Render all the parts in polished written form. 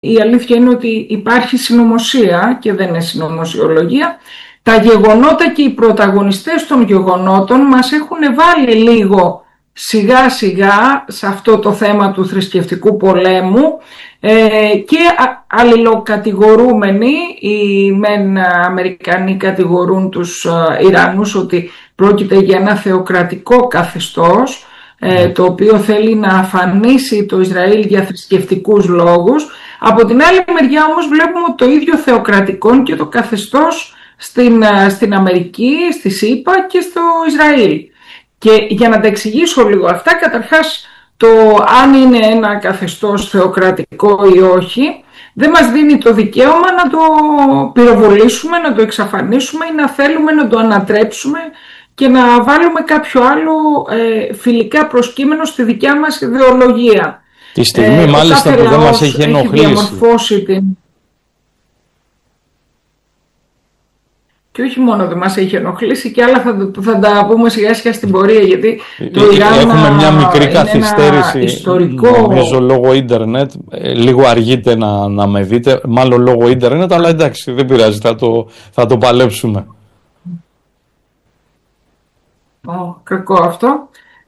η αλήθεια είναι ότι υπάρχει συνωμοσία και δεν είναι συνωμοσιολογία. Τα γεγονότα και οι πρωταγωνιστές των γεγονότων μας έχουν βάλει λίγο σιγά σιγά σε αυτό το θέμα του θρησκευτικού πολέμου και αλληλοκατηγορούμενοι. Οι μεν Αμερικανοί κατηγορούν τους Ιρανούς ότι πρόκειται για ένα θεοκρατικό καθεστώς το οποίο θέλει να αφανίσει το Ισραήλ για θρησκευτικούς λόγους. Από την άλλη μεριά όμως βλέπουμε ότι το ίδιο θεοκρατικό και το καθεστώς στην Αμερική, στη ΣΥΠΑ και στο Ισραήλ. Και για να τα εξηγήσω λίγο αυτά, καταρχάς το αν είναι ένα καθεστώς θεοκρατικό ή όχι δεν μας δίνει το δικαίωμα να το πυροβολήσουμε, να το εξαφανίσουμε ή να θέλουμε να το ανατρέψουμε και να βάλουμε κάποιο άλλο φιλικά προσκύμενο στη δικιά μας ιδεολογία. Τη στιγμή μάλιστα που δεν μας έχει ενοχλήσει. Και όχι μόνο δεν μας έχει ενοχλήσει, και άλλα θα τα πούμε σιγά σιγά στην πορεία, γιατί το Ιράν έχουμε μια μικρή καθυστέρηση, ιστορικό... νομίζω λόγω ίντερνετ, λίγο αργείτε να με δείτε, μάλλον λόγω ίντερνετ, αλλά εντάξει, δεν πειράζει, θα το παλέψουμε. Κακό αυτό.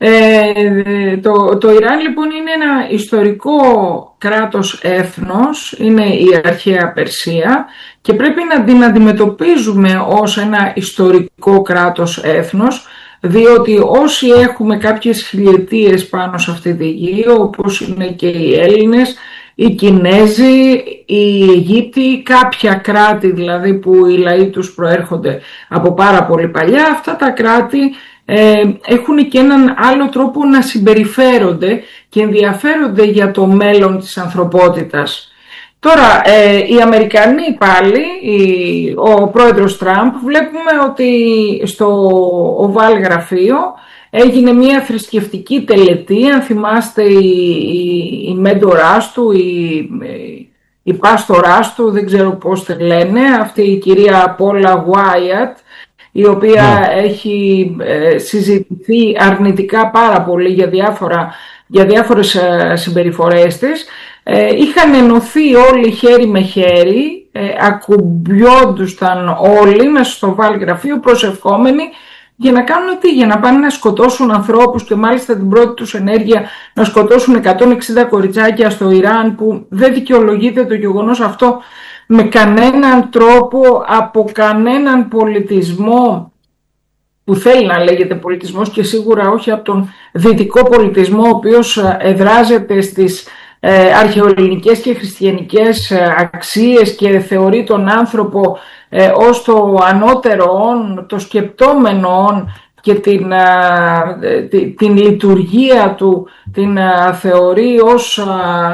Το Ιράν λοιπόν είναι ένα ιστορικό κράτος έθνος, είναι η αρχαία Περσία και πρέπει να την αντιμετωπίζουμε ως ένα ιστορικό κράτος έθνος, διότι όσοι έχουμε κάποιες χιλιετίες πάνω σε αυτή τη γη, όπως είναι και οι Έλληνες, οι Κινέζοι, οι Αιγύπτιοι, κάποια κράτη δηλαδή που οι λαοί τους προέρχονται από πάρα πολύ παλιά, αυτά τα κράτη έχουν και έναν άλλο τρόπο να συμπεριφέρονται και ενδιαφέρονται για το μέλλον της ανθρωπότητας. Τώρα, οι Αμερικανοί πάλι, ο πρόεδρος Τραμπ, βλέπουμε ότι στο Οβάλ Γραφείο έγινε μια θρησκευτική τελετή. Αν θυμάστε, η μέντοράς του, η πάστοράς του, δεν ξέρω πώς τη λένε, αυτή η κυρία Πόλα Γουάιατ, η οποία έχει συζητηθεί αρνητικά πάρα πολύ για διάφορες συμπεριφορές της. Είχαν ενωθεί όλοι χέρι με χέρι, ακουμπιόντουσαν όλοι μέσα στο Οβάλ Γραφείο προσευχόμενοι για να κάνουν τι, για να πάνε να σκοτώσουν ανθρώπους, και μάλιστα την πρώτη τους ενέργεια να σκοτώσουν 160 κοριτσάκια στο Ιράν, που δεν δικαιολογείται το γεγονός αυτό με κανέναν τρόπο από κανέναν πολιτισμό που θέλει να λέγεται πολιτισμός, και σίγουρα όχι από τον δυτικό πολιτισμό, ο οποίος εδράζεται στις αρχαιοελληνικές και χριστιανικές αξίες και θεωρεί τον άνθρωπο ως το ανώτερο, το σκεπτόμενο και την λειτουργία του την θεωρεί ως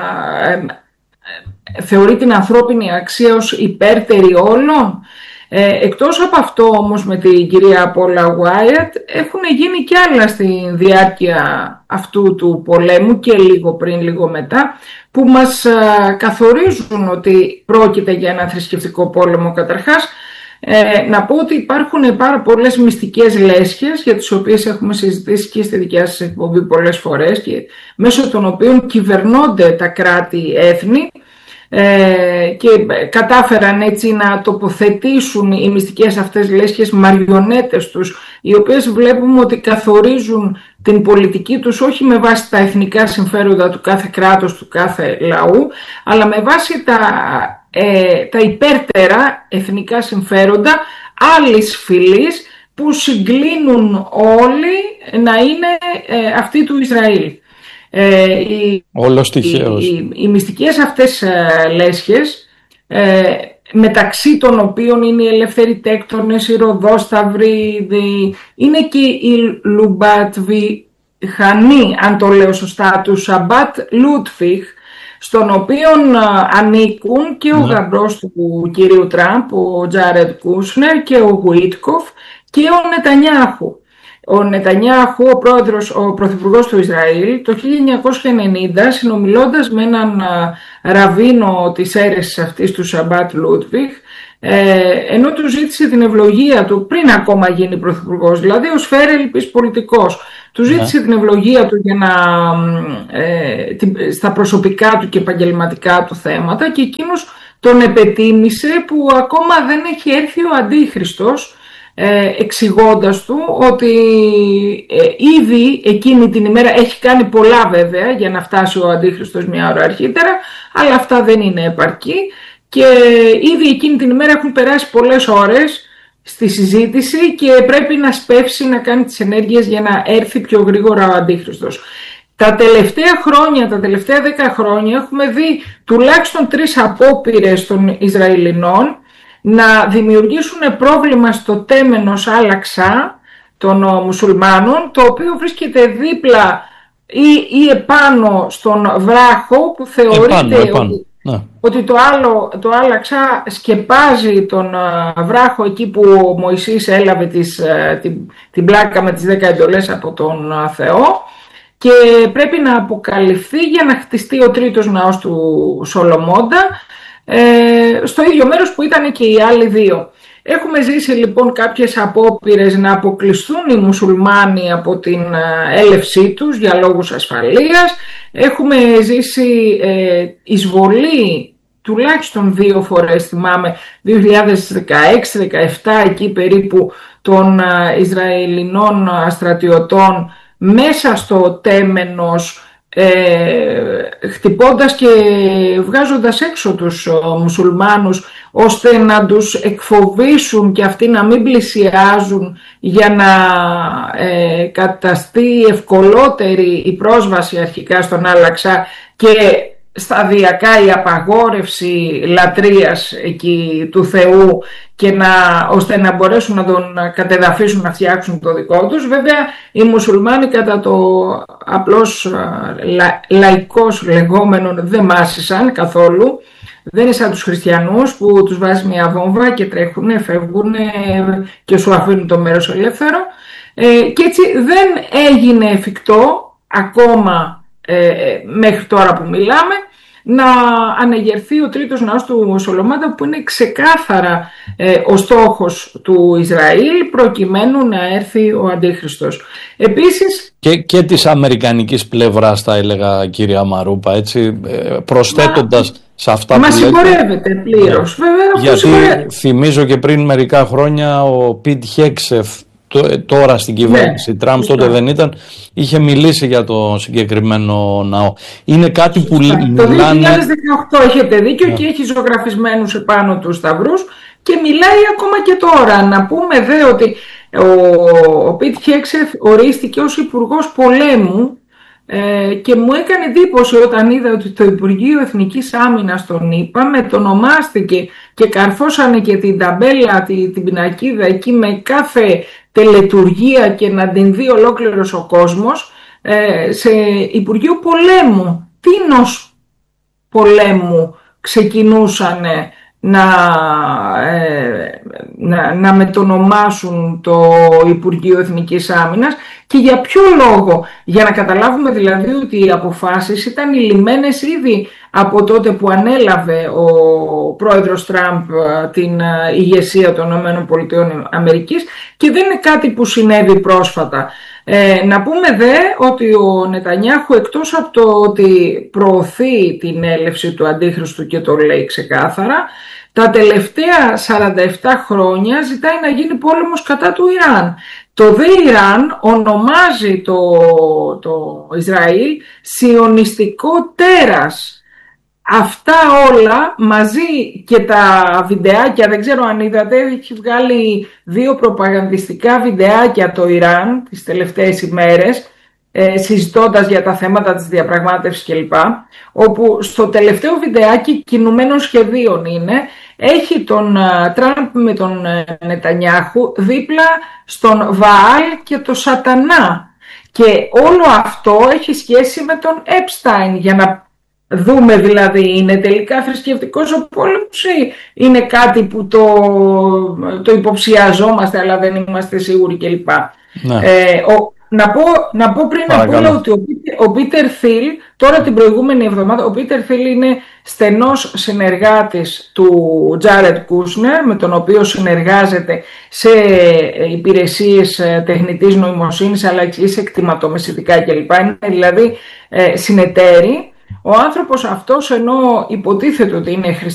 θεωρεί την ανθρώπινη αξία ως υπέρτερη όλων. Εκτός από αυτό όμως, με την κυρία Πόλα Γουάιατ έχουν γίνει και άλλα στη διάρκεια αυτού του πολέμου, και λίγο πριν λίγο μετά, που μας καθορίζουν ότι πρόκειται για ένα θρησκευτικό πόλεμο. Καταρχάς, να πω ότι υπάρχουν πάρα πολλές μυστικές λέσχες, για τις οποίες έχουμε συζητήσει και στη δικιά σας εκπομπή πολλές φορές, και μέσω των οποίων κυβερνώνται τα κράτη-έθνη, και κατάφεραν έτσι να τοποθετήσουν οι μυστικές αυτές λέσχες μαριονέτες τους, οι οποίες βλέπουμε ότι καθορίζουν την πολιτική τους όχι με βάση τα εθνικά συμφέροντα του κάθε κράτους, του κάθε λαού, αλλά με βάση τα υπέρτερα εθνικά συμφέροντα άλλης φυλής που συγκλίνουν όλοι να είναι αυτοί του Ισραήλ. Οι μυστικές αυτές λέσχες, μεταξύ των οποίων είναι οι ελεύθεροι τέκτονες, οι Ροδόσταυροι, είναι και οι Λουμπατβιχανοί, αν το λέω σωστά, του Σαμπάτ Λούτφιχ, στον οποίο ανήκουν και ο γαμπρός του κυρίου Τραμπ, ο Τζάρετ Κούσνερ, και ο Γουίτκοφ και ο Νετανιάχου. Ο Νετανιάχου, ο πρωθυπουργός του Ισραήλ, το 1990, συνομιλώντας με έναν ραβίνο της αίρεσης αυτής του Σαμπάτ Λούτβιχ, ενώ του ζήτησε την ευλογία του πριν ακόμα γίνει πρωθυπουργός, δηλαδή ως φέρελπης πολιτικός, του ζήτησε την ευλογία του για στα προσωπικά του και επαγγελματικά του θέματα, και εκείνος τον επετίμησε που ακόμα δεν έχει έρθει ο Αντίχριστος, εξηγώντας του ότι ήδη εκείνη την ημέρα έχει κάνει πολλά βέβαια για να φτάσει ο Αντίχριστος μια ώρα αρχίτερα, αλλά αυτά δεν είναι επαρκή, και ήδη εκείνη την ημέρα έχουν περάσει πολλές ώρες στη συζήτηση και πρέπει να σπεύσει, να κάνει τις ενέργειες για να έρθει πιο γρήγορα ο Αντίχριστος. Τα τελευταία 10 χρόνια έχουμε δει τουλάχιστον 3 απόπειρες των Ισραηλινών να δημιουργήσουν πρόβλημα στο τέμενος Αλ-Αξά των μουσουλμάνων, το οποίο βρίσκεται δίπλα ή επάνω στον βράχο που θεωρείται ότι το Αλ-Αξά σκεπάζει τον βράχο εκεί που ο Μωυσής έλαβε την πλάκα με τις 10 εντολές από τον Θεό, και πρέπει να αποκαλυφθεί για να χτιστεί ο τρίτος ναός του Σολομώντα, στο ίδιο μέρος που ήταν και οι άλλοι δύο. Έχουμε ζήσει λοιπόν κάποιες απόπειρες να αποκλειστούν οι μουσουλμάνοι από την έλευσή τους για λόγους ασφαλείας. Έχουμε ζήσει εισβολή τουλάχιστον 2 φορές, θυμάμαι 2016-17 εκεί περίπου, των Ισραηλινών στρατιωτών μέσα στο τέμενος, χτυπώντας και βγάζοντας έξω τους μουσουλμάνους, ώστε να τους εκφοβήσουν και αυτοί να μην πλησιάζουν, για να καταστεί ευκολότερη η πρόσβαση αρχικά στον Αλ-Αξά και σταδιακά η απαγόρευση λατρείας εκεί του Θεού, και ώστε να μπορέσουν να τον κατεδαφίσουν, να φτιάξουν το δικό τους. Βέβαια οι μουσουλμάνοι κατά το απλώς λαϊκός λεγόμενον δεν μάσησαν καθόλου. Δεν είναι σαν τους χριστιανούς που τους βάζει μια βόμβα και τρέχουν, φεύγουν και σου αφήνουν το μέρος ελεύθερο, και έτσι δεν έγινε εφικτό ακόμα μέχρι τώρα που μιλάμε να αναγερθεί ο τρίτος ναός του Σολομώντα, που είναι ξεκάθαρα ο στόχος του Ισραήλ προκειμένου να έρθει ο Αντίχριστος. Επίσης και της αμερικανικής πλευράς, θα έλεγα, κυρία Μαρούπα, έτσι, προσθέτοντας σε αυτά που λέτε. Μας συμπορεύεται πλήρως, βέβαια. Γιατί θυμίζω και πριν μερικά χρόνια ο Πιτ Χέξεφ, τώρα στην κυβέρνηση Τραμπ, τότε δεν ήταν, είχε μιλήσει για το συγκεκριμένο ναό. Είναι κάτι που το 2018 έχετε δίκιο, και έχει ζωγραφισμένους επάνω τους σταυρούς και μιλάει ακόμα και τώρα. Να πούμε δε ότι ο Πιτ Χέξεφ ορίστηκε ως υπουργός πολέμου, και μου έκανε εντύπωση όταν είδα ότι το Υπουργείο Εθνικής Άμυνας τον ΗΠΑ μετονομάστηκε και καρφώσανε και την ταμπέλα, την πινακίδα εκεί με κάθε τελετουργία, και να την δει ολόκληρος ο κόσμος, σε Υπουργείο Πολέμου. Τίνος πολέμου ξεκινούσαν να μετονομάσουν το Υπουργείο Εθνικής Άμυνας, και για ποιο λόγο? Για να καταλάβουμε δηλαδή ότι οι αποφάσεις ήταν λυμμένες ήδη από τότε που ανέλαβε ο πρόεδρος Τραμπ την ηγεσία των ΗΠΑ, και δεν είναι κάτι που συνέβη πρόσφατα. Να πούμε δε ότι ο Νετανιάχου, εκτός από το ότι προωθεί την έλευση του Αντίχριστου και το λέει ξεκάθαρα, τα τελευταία 47 χρόνια ζητάει να γίνει πόλεμος κατά του Ιράν. Το δε Ιράν ονομάζει το Ισραήλ σιωνιστικό τέρας. Αυτά όλα μαζί και τα βιντεάκια, δεν ξέρω αν είδατε, έχει βγάλει 2 προπαγανδιστικά βιντεάκια το Ιράν τις τελευταίες ημέρες, συζητώντας για τα θέματα της διαπραγμάτευσης κλπ. Όπου στο τελευταίο βιντεάκι, κινουμένων σχεδίων είναι, έχει τον Τραμπ με τον Νετανιάχου δίπλα στον Βαάλ και το Σατανά. Και όλο αυτό έχει σχέση με τον Επστάιν, για να δούμε δηλαδή, είναι τελικά θρησκευτικός ο πόλεμος ή είναι κάτι που το υποψιαζόμαστε αλλά δεν είμαστε σίγουροι κλπ. Ναι. Να πω πριν απ' όλα ότι ο Πίτερ Θιλ, τώρα την προηγούμενη εβδομάδα, ο Πίτερ Θιλ είναι στενός συνεργάτης του Τζάρετ Κούσνερ, με τον οποίο συνεργάζεται σε υπηρεσίες τεχνητής νοημοσύνης, αλλά και σε εκτιματομεσητικά κλπ. Είναι δηλαδή συνεταίροι. Ο άνθρωπος αυτός, ενώ υποτίθεται ότι είναι